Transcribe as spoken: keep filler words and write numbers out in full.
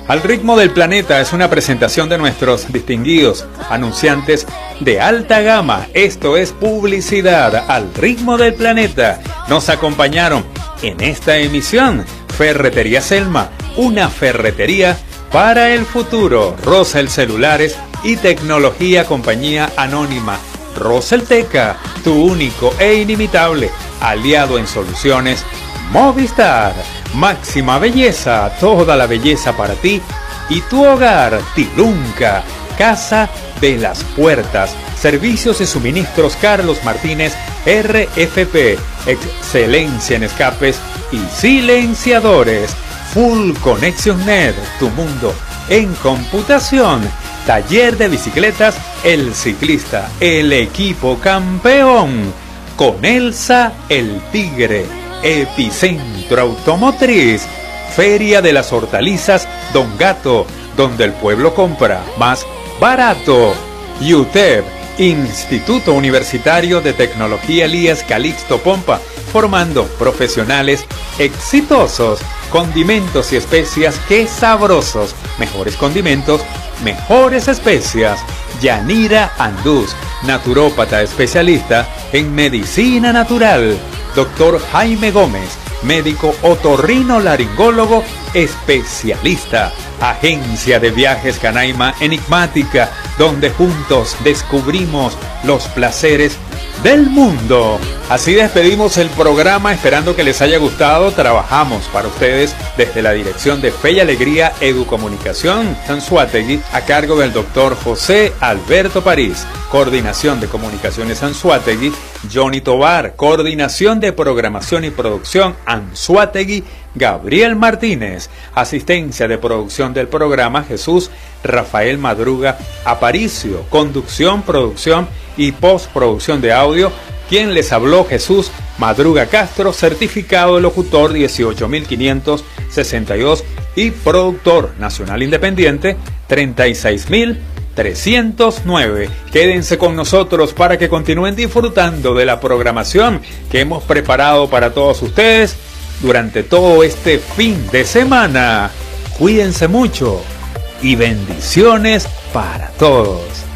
Al ritmo del planeta es una presentación de nuestros distinguidos anunciantes de alta gama. Esto es publicidad al ritmo del planeta. Nos acompañaron en esta emisión Ferretería Selma, una ferretería para el futuro. Rosel Celulares y Tecnología Compañía Anónima. Roselteca, tu único e inimitable aliado en soluciones. Movistar, máxima belleza, toda la belleza para ti y tu hogar. Tilunca, Casa de las Puertas, servicios y suministros Carlos Martínez R F P, excelencia en escapes y silenciadores. Full Connection Net, tu mundo en computación. Taller de bicicletas El Ciclista, el equipo campeón. Con Elsa el Tigre. Epicentro Automotriz, Feria de las Hortalizas Don Gato, donde el pueblo compra más barato. U T E P, Instituto Universitario de Tecnología Elías Calixto Pompa, formando profesionales exitosos. Condimentos y especias, qué sabrosos. Mejores condimentos, mejores especias. Yanira Andús, naturópata especialista en medicina natural. Doctor Jaime Gómez, médico otorrino laringólogo especialista. Agencia de Viajes Canaima Enigmática, donde juntos descubrimos los placeres del mundo. Así despedimos el programa, esperando que les haya gustado. Trabajamos para ustedes desde la dirección de Fe y Alegría Educomunicación Anzoátegui, a cargo del doctor José Alberto París. Coordinación de Comunicaciones Anzoátegui, Johnny Tobar. Coordinación de Programación y Producción Anzoátegui, Gabriel Martínez. Asistencia de producción del programa, Jesús Rafael Madruga Aparicio. Conducción, producción y postproducción de audio, quien les habló, Jesús Madruga Castro, certificado de locutor dieciocho mil quinientos sesenta y dos y productor nacional independiente treinta y seis mil trescientos nueve. Quédense con nosotros para que continúen disfrutando de la programación que hemos preparado para todos ustedes durante todo este fin de semana. Cuídense mucho y bendiciones para todos.